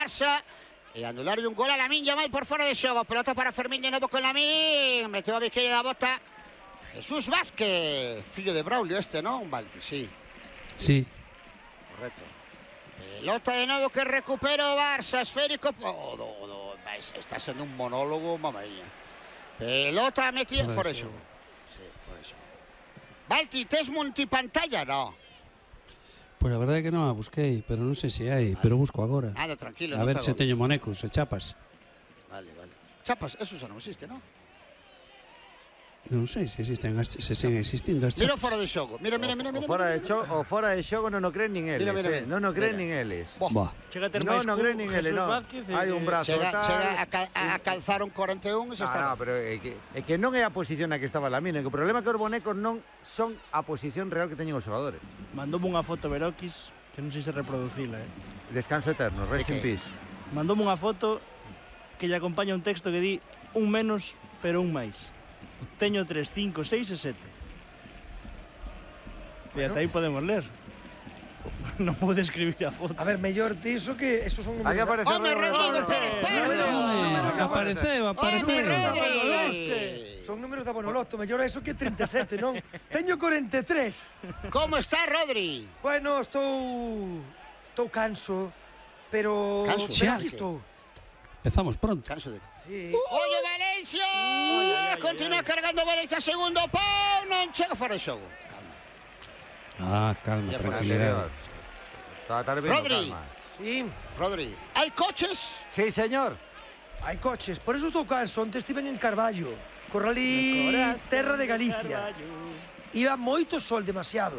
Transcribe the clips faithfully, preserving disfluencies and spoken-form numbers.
Barça e anularlle un gol a Lamine Yamal por fora de xogo. Pelota para Fermín de novo con Lamine. Meteu a biqueira da bota Jesús Vázquez, fillo de Braulio este, non? Valti, sí. Sí. Correcto. Pelota de novo que recupera o Barça, esférico. Oh, do, do, está sendo un monólogo, mamá mía. Pelota metida fora de xogo. Sí, fora de xogo. Valti, tes multipantalla? No. Pois a verdade é que non a busquei, pero non sei se hai, pero busco agora. Nada, tranquilo. A ver se teño monecos e chapas. Vale, vale. Chapas, eso xa non existe, non? Non sei se existen, se siguen existindo as chapas. Mira fora de xogo. Mira, mira, mira, mira. O fora de xogo, o fora de xogo non o creen nin eles, Mira, mira, eh. mira. Non o creen Mira. nin eles. Boa. Chega a ter Non máis o cu creen nin eles, Jesús non. Vázquez e- Hai un brazo Chega, tal. chega a, cal, a calzar un cuarenta e un e xa No, está. no, pero é que, é que non é a posición na que estaba Lamine, que o problema é que os bonecos non son a posición real que teñen os xogadores. Mandoume unha foto Veroquis, que non sei se reproducila, eh. Descanso eterno, rest De in que? peace. Mandoume unha foto que lle acompaña un texto que di un menos, pero un máis. Teño tres, cinco, seis e sete. E ata aí podemos ler. Non pode escribir a foto. A ver, mellor ti iso que esos son Hai que números. aparecer Home, Rodrigo Pérez Pardo. Home, apareceu, Home, apareceu. Rodri. Son números da Bonoloto, mellor eso que trinta e sete, non? Teño cuarenta e tres. Como está, Rodri? Bueno, estou estou canso, pero Canso, pero xa. aquí estou. Empezamos pronto. Canso de... Sí. Oye, Valencia! ay, ay, Continúa ay. cargando Valencia, segundo pau, non chega fora de xogo. Calma. Ah, calma, Ya fora. tranquilidade. Está tarde viendo Rodri. calma. Sí, Rodri, hai coches? Sí, señor. hai coches, por eso estou canso. Onte estiven en Carballo, corralí terra de Galicia. Iba moito sol, demasiado.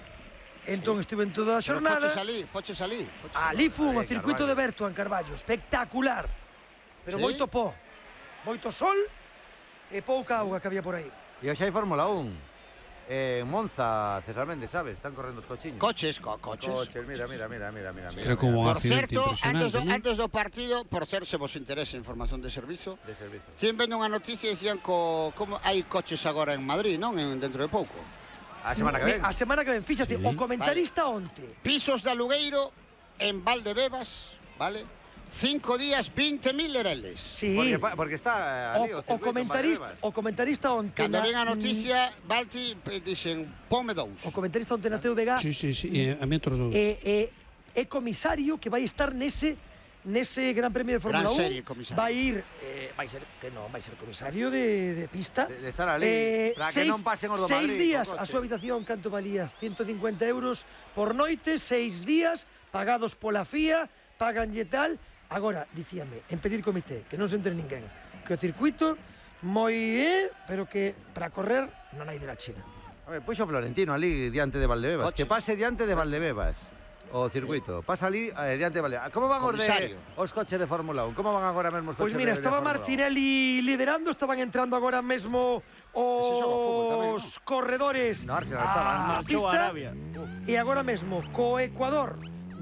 Entón estive en toda a Pero xornada. Foches ali, foches ali. foches ali. Ali fun Aí, ao circuito Carballo. de Berto en Carballo, espectacular. Pero Sí? moito pó, moito sol e pouca auga que había por aí. E hoxe hai Fórmula un. Eh, Monza, César Méndez, sabes? Están correndo os cochiños. Coches, co coches. Coches, mira, mira, mira, mira, mira. Creo que mira, hubo un Por accidente certo, antes impresionante, do, non? antes do partido, por certo, se vos interesa información de servizo, de servicio. Estive vendo unha noticia e dicían co, como hai coches agora en Madrid, non? En, dentro de pouco. A semana que ven. A semana que ven, fíxate, Sí. o comentarista onte. Pisos de alugueiro en Valdebebas, vale? Cinco días, vinte mil lereles. Sí. Porque, pa- porque está O, ali o, o circuito, comentarista, en Valdebebas. o comentarista onte. Cando na- ven a noticia, Balti, pe- dixen, pome dous. O comentarista onte na T V G Sí, sí, sí, e a mí outros dous. é, é, é comisario que vai estar nese nese Gran Premio de Fórmula Gran un. serie, comisario. Vai ir, eh, vai ser que non, vai ser comisario de, de pista. De, de estar ali, para que non pasen os do seis Madrid. días co a coche. súa habitación, canto valía? ciento cincuenta euros por noite, seis días pagados pola F I A, paganlle tal. Agora, dicíame, en pedir comité, que non se entre ninguén, que o circuito moi é, pero que para correr non hai de la China. A ver, puxo Florentino ali diante de Valdebebas. Coches. Que pase diante de Valdebebas. O circuito. Pasa ali eh, diante de Valdebebas. Como van os de Comisario. os coches de Fórmula un? Como van agora mesmo os Pois coches mira, de, de estaba Fórmula un? Martinelli liderando, estaban entrando agora mesmo Ese xoga fútbol tamén, os corredores No, Arsenal estaba, a Marchou a pista Arabia. e agora mesmo co Ecuador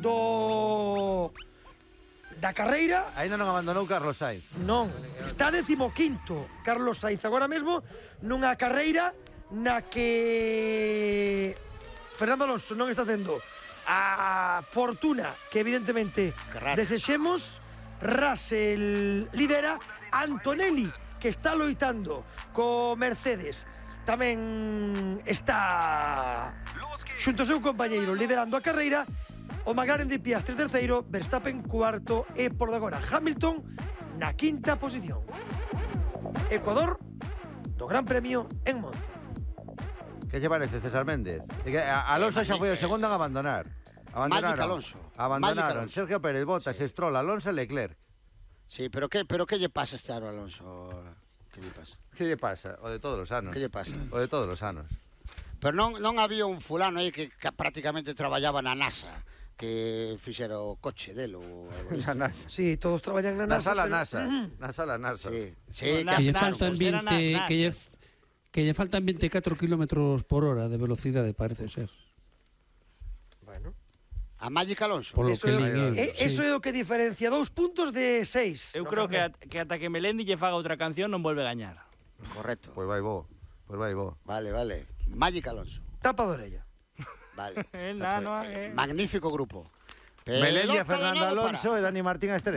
do da carreira. Ainda non abandonou Carlos Sainz. Non, está decimoquinto Carlos Sainz agora mesmo nunha carreira na que Fernando Alonso non está tendo a fortuna que evidentemente Que raro. desexemos. Russell lidera, Antonelli que está loitando co Mercedes tamén está xunto ao seu compañeiro liderando a carreira. O McLaren de Piastri terceiro, Verstappen cuarto e por de agora Hamilton na quinta posición. Ecuador do Gran Premio en Monza. Que lle parece, César Méndez? E que a- Alonso xa foi o segundo en abandonar. Abandonaron. Magic Alonso. Magic Abandonaron. Alonso. Sergio Pérez, Bottas, Stroll, Alonso e Leclerc. Sí, pero que, pero que lle pasa este ano, Alonso? Que lle pasa? Que lle pasa? O de todos os anos. Que lle pasa? O de todos os anos. Pero non, non había un fulano aí que, que prácticamente traballaba na NASA, que fixera o coche delo. ou algo así. Na NASA. Sí, todos traballan na Na NASA. sala pero- NASA. Na sala NASA. Sí, sí, Nas Que lle Nas, faltan pois eran vinte, nas que lle Nasas. que lle faltan veinticuatro kilómetros por hora de velocidade, parece ser. Bueno, a Magic Alonso. Polo eso, que é, lin eu, é, sí. eso é o que diferencia dous puntos de seis. Eu no creo que, carnet. at, que ata que Melendi lle faga outra canción non volve a gañar. Correcto. Pois vai bo. Pois vai bo. Vale, vale. Magic Alonso. Tapa de orella. Vale. El nano, eh. Magnífico grupo. Melendi, Pelota de Fernando novo para- Alonso e Dani Martín a este